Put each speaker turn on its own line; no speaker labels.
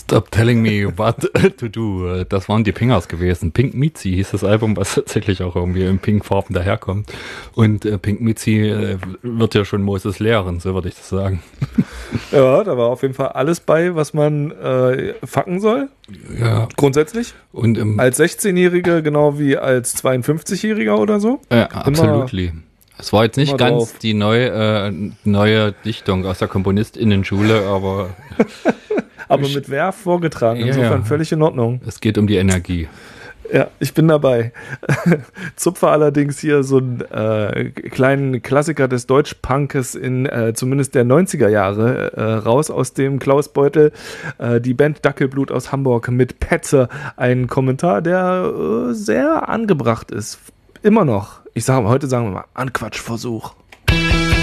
Stop telling me what to do. Das waren die Pingers gewesen. Pink Mitzi hieß das Album, was tatsächlich auch irgendwie in Pinkfarben daherkommt. Und Pink Mitzi wird ja schon Moses lehren, so würde ich das sagen.
Ja, da war auf jeden Fall alles bei, was man fucken soll.
Ja.
Grundsätzlich.
Und
als 16-Jähriger genau wie als 52-Jähriger oder so.
Ja, absolut. Es war jetzt nicht ganz
drauf.
die neue Dichtung aus der KomponistInnen-Schule, aber
Aber mit Werf vorgetragen, insofern völlig in Ordnung.
Es geht um die Energie.
Ja, ich bin dabei. Zupfe allerdings hier so einen kleinen Klassiker des Deutschpunkes in zumindest der 90er Jahre raus aus dem Klausbeutel. Die Band Dackelblut aus Hamburg mit Petze. Ein Kommentar, der sehr angebracht ist. Immer noch. Heute sagen wir mal, Anquatschversuch.